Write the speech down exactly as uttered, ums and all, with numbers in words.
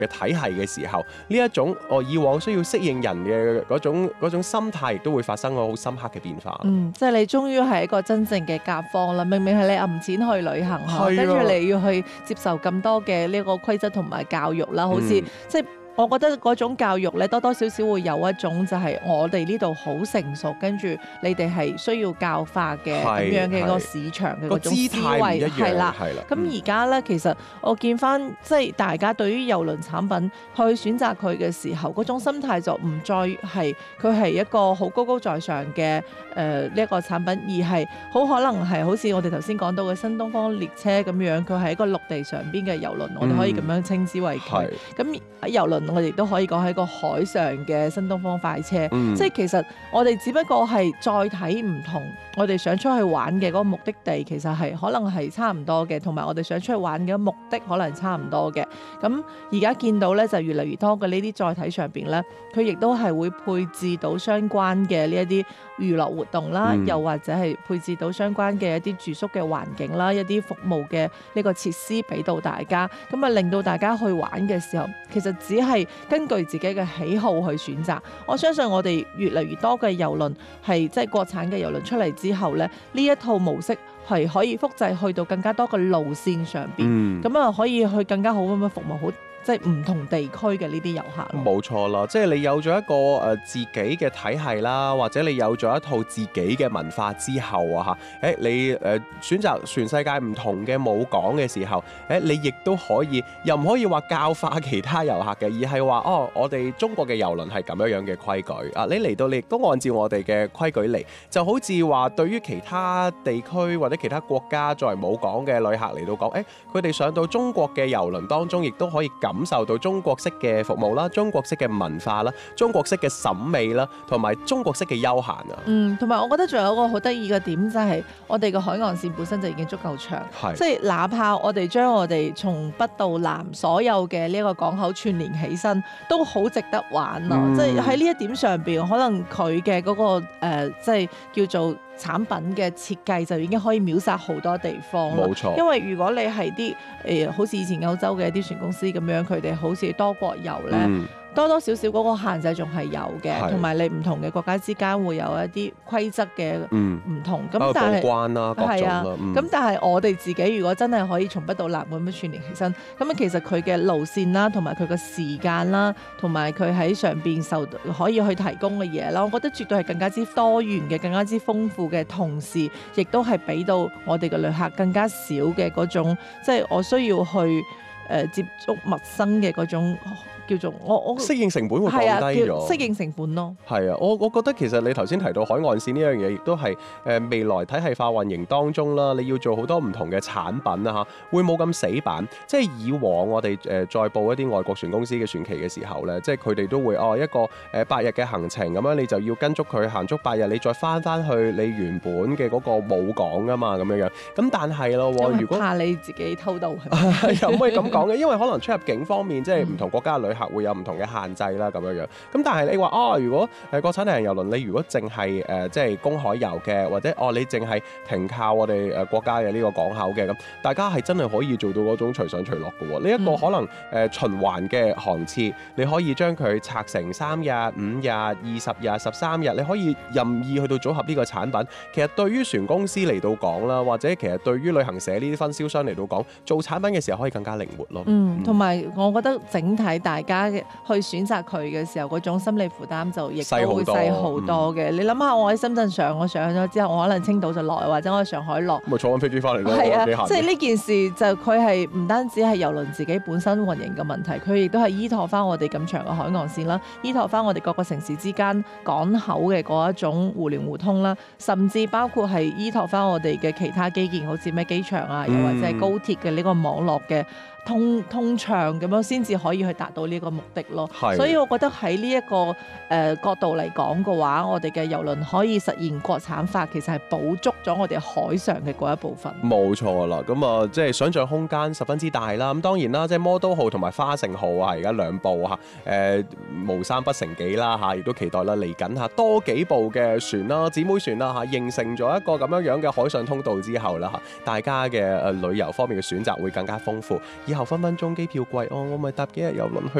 嘅體系嘅時候，呢一種哦以往需要適應人嘅嗰種嗰種心態，亦都會發生個好深刻嘅變化。 嗯，即係你終於係一個真正嘅甲方啦，明明係你揞錢去旅行嚇， 係啊跟住你要去接受咁多嘅呢個規則同埋教育啦，好似、 嗯即係。我覺得嗰種教育咧，多多少少會有一種就係我哋呢度好成熟，跟住你哋係需要教化嘅咁係樣嘅個係市場嘅個姿嗰種思維， 態唔一樣， 係啦。 係啦。 咁而家咧，其實我見翻即係大家對於郵輪產品去選擇佢嘅時候，嗰種心態就唔再係佢係一個好高高在上嘅誒呢一個產品，而係好可能係好似我哋頭先講到嘅新東方列車咁樣，佢係一個陸地上邊嘅郵輪，我哋可以咁樣稱之為佢。 係咁喺郵輪，我哋亦都可以講係一個海上嘅新東方快車。 嗯即係其實我哋只不過係再睇唔同，我哋想出去玩嘅嗰個目的地其實係可能係差唔多嘅，同埋我哋想出去玩嘅目的可能差唔多嘅。咁而家見到咧就越嚟越多嘅呢啲載體上邊咧，佢亦都係會配置到相關嘅呢一啲娛樂活動啦， 嗯又或者係配置到相關嘅一啲住宿嘅環境啦，一啲服務嘅呢個設施俾到大家，咁啊令到大家去玩嘅時候，其實只係根據自己嘅喜好去選擇。我相信我哋越嚟越多嘅郵輪係即係國產嘅郵輪出嚟之後咧，呢一套模式係可以複製去到更加多嘅路線上邊， 嗯咁啊、可以去更加好咁樣服務好即係唔同地區嘅呢啲遊客咯。 冇錯啦，即係你有咗一個誒、呃、自己嘅體系啦，或者你有咗一套自己嘅文化之後啊嚇，誒你誒、呃、選擇全世界唔同嘅母港嘅時候，誒你亦都可以，又唔可以話教化其他遊客嘅，而係話哦，我哋中國嘅郵輪係咁樣樣嘅規矩啊，你嚟到你亦都按照我哋嘅規矩嚟，就好似話對於其他地區或者其他國家作為母港嘅旅客嚟到講，誒佢哋上到中國嘅郵輪當中，亦都可以感受到中國式嘅服務啦、中國式嘅文化啦、中國式嘅審美啦，同埋中國式嘅休閒啊。 嗯，同埋我覺得仲有一個好得意嘅點就係我哋嘅海岸線本身就已經足夠長， 係即係哪怕我哋將我哋從北到南所有嘅呢一個港口串連起身，都好值得玩咯。 嗯即係喺呢一點上邊，可能佢嘅嗰個、呃、即係叫做產品嘅設計就已經可以秒殺好多地方咯。 冇錯因為如果你係啲誒好似以前歐洲嘅一啲船公司咁樣，佢哋好似多國遊咧。 嗯多多少少嗰個限制仲係有嘅， 係同埋你唔同嘅國家之間會有一啲規則嘅嗯， 唔同。咁、 包括但係報關啦，各種係啊啦，嗯咁但係我哋自己如果真係可以從北到南咁樣串連起身，咁啊其實佢嘅路線啦，同埋佢嘅時間啦，同埋佢喺上邊受可以去提供嘅嘢啦，我覺得絕對係更加之多元嘅，更加之豐富嘅，同時亦都係俾到我哋嘅旅客更加少嘅嗰種，即係我需要去誒、呃、接觸陌生嘅嗰種。叫做我我適應成本會係啊， 降低咗。 叫適應成本咯。 係啊，我我覺得其實你頭先提到海岸線呢樣嘢，亦都係誒未來體系化運營當中啦，你要做好多唔同嘅產品啊嚇，會冇咁死板。即係以往我哋誒再報一啲外國船公司嘅船期嘅時候咧，即係佢哋都會哦一個誒八日嘅行程咁樣，你就要跟足佢行足八日，你再翻翻去你原本嘅嗰個母港啊嘛咁樣樣。咁但係咯， 因為如果怕你自己偷渡係咪？ 又唔可以咁講嘅，因為可能出入境方面，即係唔同國家嘅旅客會有唔同嘅限制啦，咁樣樣。咁但係你話哦，如果誒國產大型郵輪，你如果淨係誒即係公海遊嘅，或者哦你淨係停靠我哋誒國家嘅呢個港口嘅，咁大家係真係可以做到嗰種隨上隨落嘅喎。呢、這、一個可能誒、呃、循環嘅航次，你可以將佢拆成三日、五日、二十日、十三日，你可以任意去到組合呢個產品。其實對於船公司嚟到講啦，或者其實對於旅行社呢啲分銷商嚟到講，做產品嘅時候可以更加靈活咯。 嗯，同埋我覺得整體大家嘅去選擇佢嘅時候，嗰種心理負擔就亦都會細好多嘅。你諗下，我喺深圳上，我上咗之後，我可能青島就落，或者我喺上海落。 咁咪坐緊飛機翻嚟咯， 係啊， 幾閒即係呢件事就佢係唔單止係郵輪自己本身運營嘅問題，佢亦都係依託翻我哋咁長嘅海岸線啦，依託翻我哋各個城市之間港口嘅嗰一種互聯互通啦，甚至包括係依託翻我哋嘅其他基建，好似咩機場啊，又或者係高鐵嘅呢個網絡嘅。通通暢咁樣先至可以去達到呢個目的咯，所以我覺得喺呢一個誒、呃、角度嚟講嘅話，我哋嘅郵輪可以實現國產化，其實係補足咗我哋海上嘅嗰一部分。 冇錯啦，咁啊即係想像空間十分之大啦。咁當然啦，即係魔都號同埋花盛號啊，而家兩部嚇，誒、呃、無三不成幾啦嚇，亦都期待啦嚟緊嚇多幾部嘅船啦、姊妹船啦嚇，形成咗一個咁樣樣嘅海上通道之後啦嚇，大家嘅誒旅遊方面嘅選擇會更加豐富。 以後分分鐘機票貴，哦，我咪搭幾日郵輪去